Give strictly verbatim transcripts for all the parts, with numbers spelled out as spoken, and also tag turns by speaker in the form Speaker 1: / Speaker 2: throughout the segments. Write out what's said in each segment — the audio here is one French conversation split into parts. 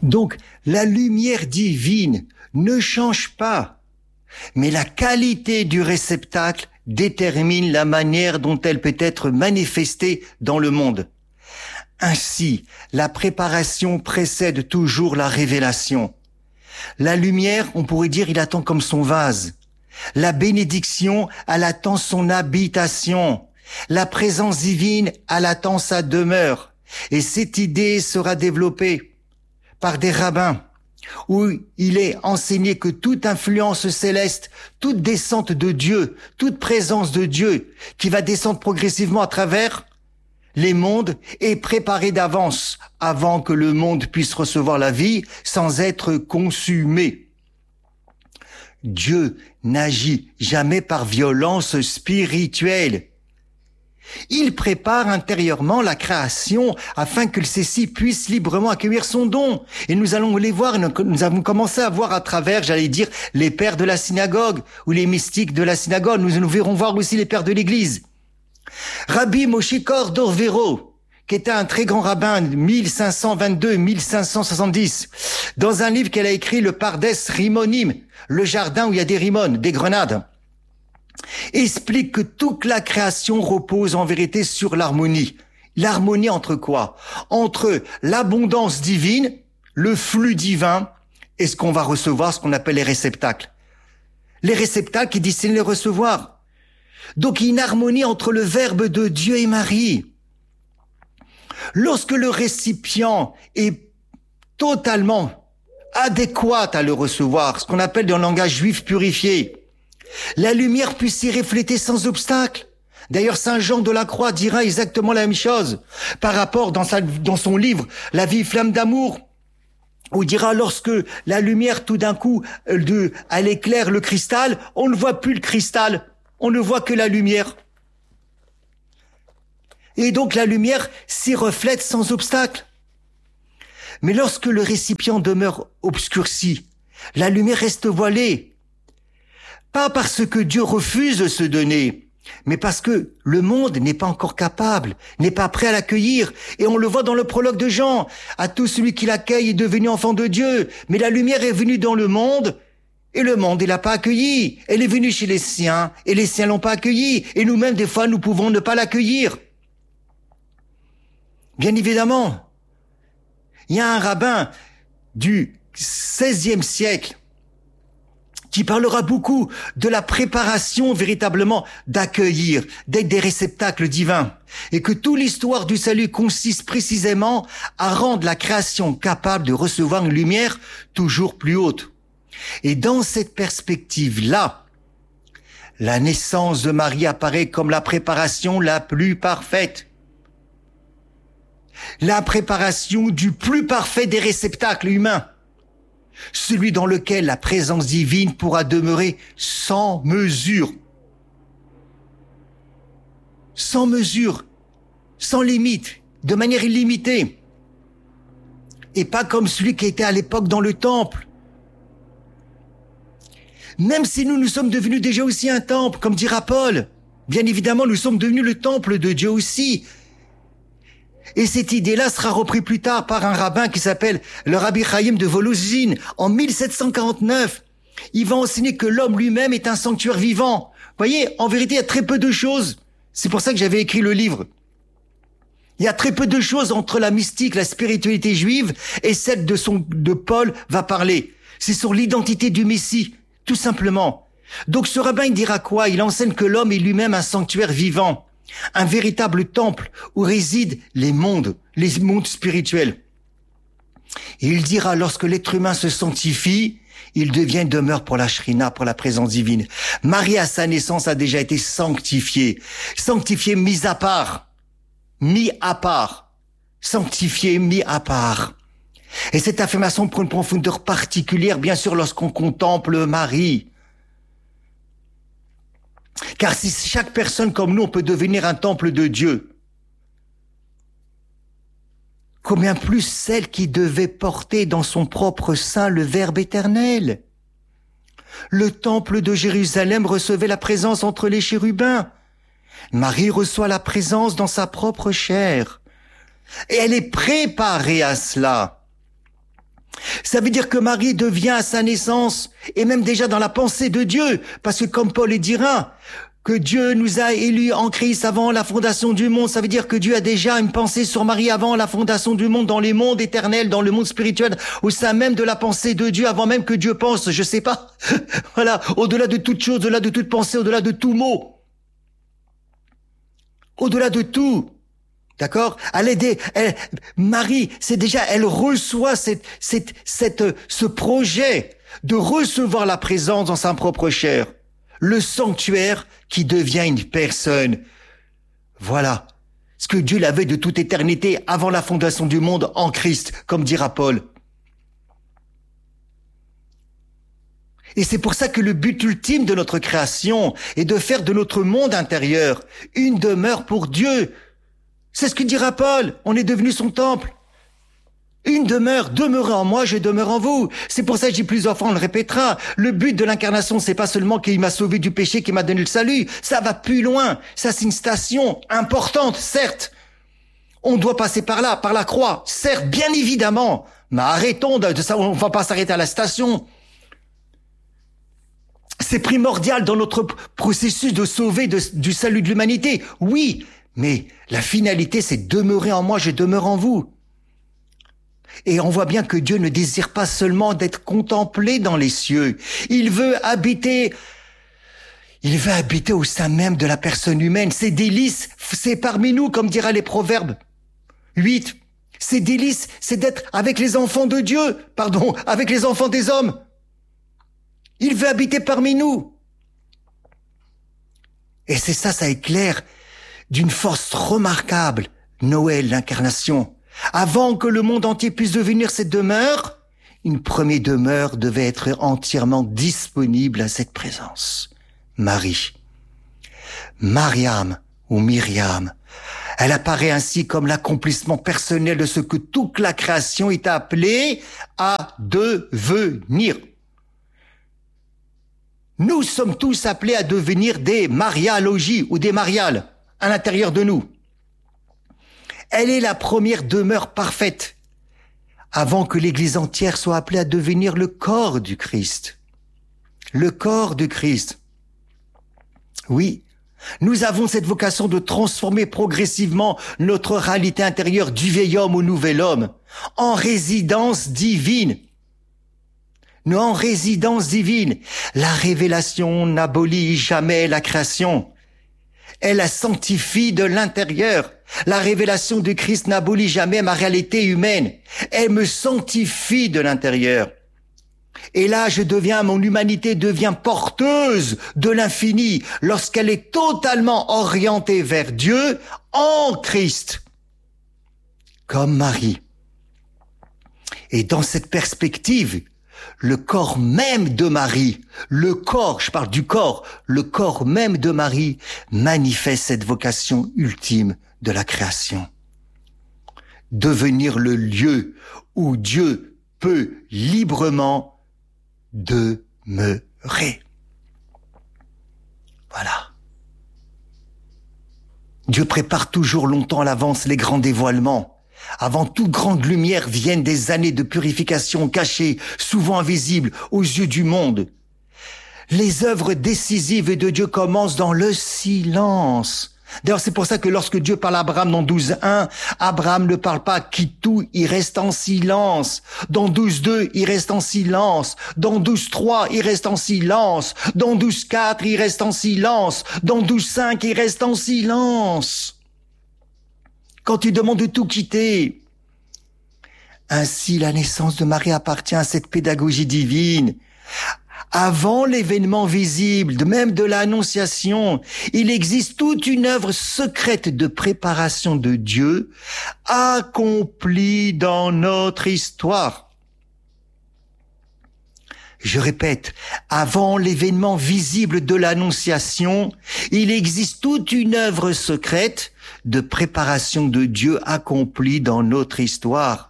Speaker 1: Donc, la lumière divine ne change pas, mais la qualité du réceptacle détermine la manière dont elle peut être manifestée dans le monde. Ainsi, la préparation précède toujours la révélation. La lumière, on pourrait dire, il attend comme son vase. La bénédiction, elle attend son habitation. La présence divine, elle attend sa demeure. Et cette idée sera développée par des rabbins, où il est enseigné que toute influence céleste, toute descente de Dieu, toute présence de Dieu, qui va descendre progressivement à travers les mondes, est préparée d'avance, avant que le monde puisse recevoir la vie, sans être consumé. Dieu n'agit jamais par violence spirituelle. Il prépare intérieurement la création afin que celle-ci puisse librement accueillir son don. Et nous allons les voir, nous avons commencé à voir à travers, j'allais dire, les pères de la synagogue ou les mystiques de la synagogue. Nous, nous verrons voir aussi les pères de l'Église. Rabbi Moshe Kor d'Orvero, qui était un très grand rabbin, mille cinq cent vingt-deux à mille cinq cent soixante-dix, dans un livre qu'elle a écrit, le Pardes Rimonim, le jardin où il y a des rimones, des grenades, explique que toute la création repose en vérité sur l'harmonie. L'harmonie entre quoi? Entre l'abondance divine, le flux divin, et ce qu'on va recevoir, ce qu'on appelle les réceptacles. Les réceptacles qui destinent les recevoir. Donc il y a une harmonie entre le Verbe de Dieu et Marie. Lorsque le récipient est totalement adéquat à le recevoir, ce qu'on appelle dans le langage juif purifié, la lumière puisse s'y refléter sans obstacle. D'ailleurs, Saint Jean de la Croix dira exactement la même chose par rapport dans, sa, dans son livre « La vie flamme d'amour », où il dira lorsque la lumière tout d'un coup, de, elle éclaire le cristal, on ne voit plus le cristal, on ne voit que la lumière. Et donc la lumière s'y reflète sans obstacle. Mais lorsque le récipient demeure obscurci, la lumière reste voilée. Pas parce que Dieu refuse de se donner, mais parce que le monde n'est pas encore capable, n'est pas prêt à l'accueillir. Et on le voit dans le prologue de Jean. À tout celui qui l'accueille est devenu enfant de Dieu. Mais la lumière est venue dans le monde, et le monde ne l'a pas accueilli. Elle est venue chez les siens, et les siens l'ont pas accueillie. Et nous-mêmes, des fois, nous pouvons ne pas l'accueillir. Bien évidemment, il y a un rabbin du seizième siècle qui parlera beaucoup de la préparation véritablement d'accueillir, d'être des réceptacles divins, et que toute l'histoire du salut consiste précisément à rendre la création capable de recevoir une lumière toujours plus haute. Et dans cette perspective-là, la naissance de Marie apparaît comme la préparation la plus parfaite. La préparation du plus parfait des réceptacles humains. Celui dans lequel la présence divine pourra demeurer sans mesure. Sans mesure, sans limite, de manière illimitée. Et pas comme celui qui était à l'époque dans le temple. Même si nous nous sommes devenus déjà aussi un temple, comme dira Paul, bien évidemment nous sommes devenus le temple de Dieu aussi. Et cette idée-là sera reprise plus tard par un rabbin qui s'appelle le Rabbi Chaim de Volozhin en mille sept cent quarante-neuf. Il va enseigner que l'homme lui-même est un sanctuaire vivant. Vous voyez, en vérité, il y a très peu de choses. C'est pour ça que j'avais écrit le livre. Il y a très peu de choses entre la mystique, la spiritualité juive et celle de son, de Paul va parler. C'est sur l'identité du Messie, tout simplement. Donc ce rabbin, il dira quoi? Il enseigne que l'homme est lui-même un sanctuaire vivant. Un véritable temple où résident les mondes, les mondes spirituels. Et il dira, lorsque l'être humain se sanctifie, il devient une demeure pour la Shrina, pour la présence divine. Marie, à sa naissance, a déjà été sanctifiée. Sanctifiée, mise à part. Mis à part. Sanctifiée, mis à part. Et cette affirmation prend une profondeur particulière, bien sûr, lorsqu'on contemple Marie. Car si chaque personne comme nous, on peut devenir un temple de Dieu, combien plus celle qui devait porter dans son propre sein le Verbe éternel. Le temple de Jérusalem recevait la présence entre les chérubins. Marie reçoit la présence dans sa propre chair. Et elle est préparée à cela. Ça veut dire que Marie devient à sa naissance, et même déjà dans la pensée de Dieu, parce que comme Paul le dira, que Dieu nous a élus en Christ avant la fondation du monde, ça veut dire que Dieu a déjà une pensée sur Marie avant la fondation du monde, dans les mondes éternels, dans le monde spirituel, au sein même de la pensée de Dieu, avant même que Dieu pense, je sais pas. Voilà, au-delà de toute chose, au-delà de toute pensée, au-delà de tout mot. Au-delà de tout. D'accord? Elle est des, elle, Marie, c'est déjà, elle reçoit cette, cette, cette, ce projet de recevoir la présence dans sa propre chair. Le sanctuaire qui devient une personne. Voilà. Ce que Dieu l'avait de toute éternité avant la fondation du monde en Christ, comme dira Paul. Et c'est pour ça que le but ultime de notre création est de faire de notre monde intérieur une demeure pour Dieu. C'est ce que dira Paul. On est devenu son temple. Une demeure, demeurez en moi, je demeure en vous. C'est pour ça que j'ai plusieurs fois, on le répétera. Le but de l'incarnation, c'est pas seulement qu'il m'a sauvé du péché, qu'il m'a donné le salut. Ça va plus loin. Ça, c'est une station importante, certes. On doit passer par là, par la croix. Certes, bien évidemment. Mais arrêtons de, de ça, on va pas s'arrêter à la station. C'est primordial dans notre processus de sauver de, du salut de l'humanité. Oui, mais la finalité, c'est demeurer en moi, je demeure en vous. Et on voit bien que Dieu ne désire pas seulement d'être contemplé dans les cieux. Il veut habiter, il veut habiter au sein même de la personne humaine. Ses délices, c'est parmi nous, comme dira les Proverbes huit. Ses délices, c'est d'être avec les enfants de Dieu, pardon, avec les enfants des hommes. Il veut habiter parmi nous. Et c'est ça, ça éclaire d'une force remarquable Noël, l'incarnation. Avant que le monde entier puisse devenir cette demeure, une première demeure devait être entièrement disponible à cette présence. Marie. Mariam ou Myriam. Elle apparaît ainsi comme l'accomplissement personnel de ce que toute la création est appelée à devenir. Nous sommes tous appelés à devenir des marialogies ou des mariales à l'intérieur de nous. Elle est la première demeure parfaite avant que l'Église entière soit appelée à devenir le corps du Christ. Le corps du Christ. Oui, nous avons cette vocation de transformer progressivement notre réalité intérieure du vieil homme au nouvel homme en résidence divine. Nous en résidence divine. La révélation n'abolit jamais la création. Elle la sanctifie de l'intérieur. La révélation du Christ n'abolit jamais ma réalité humaine. Elle me sanctifie de l'intérieur. Et là, je deviens, mon humanité devient porteuse de l'infini lorsqu'elle est totalement orientée vers Dieu en Christ. Comme Marie. Et dans cette perspective, le corps même de Marie, le corps, je parle du corps, le corps même de Marie manifeste cette vocation ultime de la création. Devenir le lieu où Dieu peut librement demeurer. Voilà. Dieu prépare toujours longtemps à l'avance les grands dévoilements. Avant toute grande lumière viennent des années de purification cachées, souvent invisibles aux yeux du monde. Les œuvres décisives de Dieu commencent dans le silence. D'ailleurs, c'est pour ça que lorsque Dieu parle à Abraham dans douze un, Abraham ne parle pas, quitte tout, il reste en silence. Dans douze deux, il reste en silence. Dans douze trois, il reste en silence. Dans douze quatre, il reste en silence. Dans douze cinq, il reste en silence. Quand il demande de tout quitter. Ainsi, la naissance de Marie appartient à cette pédagogie divine. Avant l'événement visible, de même de l'Annonciation, il existe toute une œuvre secrète de préparation de Dieu, accomplie dans notre histoire. Je répète, avant l'événement visible de l'Annonciation, il existe toute une œuvre secrète de préparation de Dieu accomplie dans notre histoire.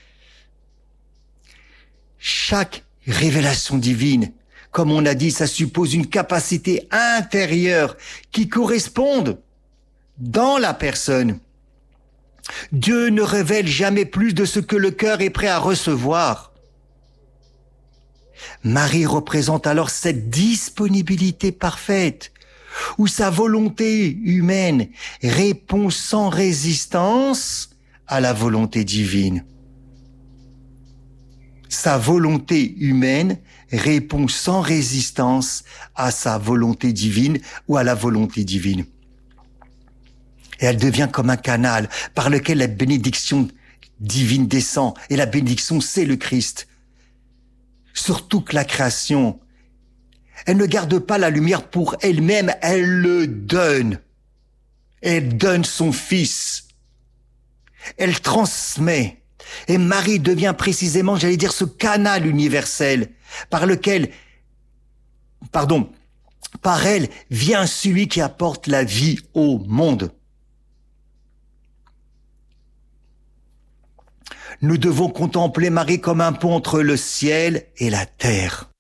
Speaker 1: Chaque révélation divine, comme on a dit, ça suppose une capacité intérieure qui corresponde dans la personne. Dieu ne révèle jamais plus de ce que le cœur est prêt à recevoir. Marie représente alors cette disponibilité parfaite, où sa volonté humaine répond sans résistance à la volonté divine. Sa volonté humaine répond sans résistance à sa volonté divine ou à la volonté divine. Et elle devient comme un canal par lequel la bénédiction divine descend. Et la bénédiction, c'est le Christ. Sur toute la création, elle ne garde pas la lumière pour elle-même, elle le donne. Elle donne son Fils. Elle transmet. Et Marie devient précisément, j'allais dire, ce canal universel par lequel, pardon, par elle vient celui qui apporte la vie au monde. Nous devons contempler Marie comme un pont entre le ciel et la terre.